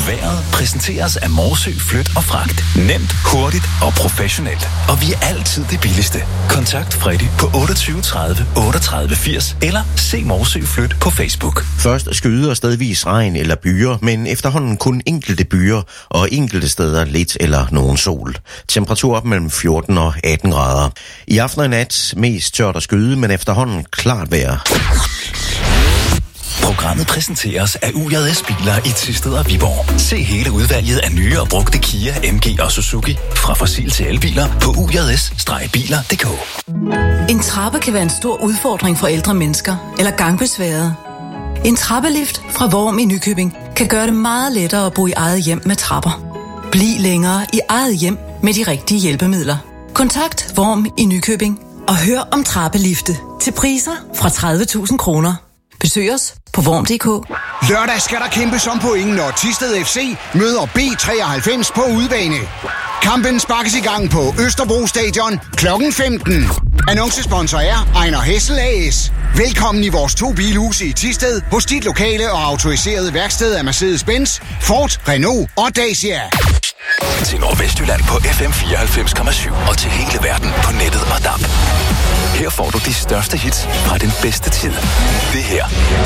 Vejret præsenteres af Morsø Flyt og Fragt. Nemt, hurtigt og professionelt. Og vi er altid det billigste. Kontakt Freddy på 28 30 38 80 eller se Morsø Flyt på Facebook. Først skyder stedvis regn eller byer, men efterhånden kun enkelte byer og enkelte steder lidt eller nogen sol. Temperatur op mellem 14 og 18 grader. I aften og nat mest tørt og skyde, men efterhånden klart vejr. Programmet præsenteres af UJS Biler i Thisted og Viborg. Se hele udvalget af nye og brugte Kia, MG og Suzuki fra fossil til elbiler på ujs-biler.dk. En trappe kan være en stor udfordring for ældre mennesker eller gangbesværede. En trappelift fra Worm i Nykøbing kan gøre det meget lettere at bo i eget hjem med trapper. Bliv længere i eget hjem med de rigtige hjælpemidler. Kontakt Worm i Nykøbing og hør om trappelifte til priser fra 30.000 kroner. Besøg os på worm.dk. Lørdag skal der kæmpes om point, når Thisted FC møder B93 på udebane. Kampen sparkes i gang på Østerbro Stadion kl. 15. Annoncesponsor er Ejner Hessel AS. Velkommen i vores 2 bilhuse i Thisted hos dit lokale og autoriserede værksted af Mercedes-Benz, Ford, Renault og Dacia. Til Nordvestjylland på FM 94,7 og til hele verden på nettet og DAB. Her får du de største hits fra den bedste tid. Det her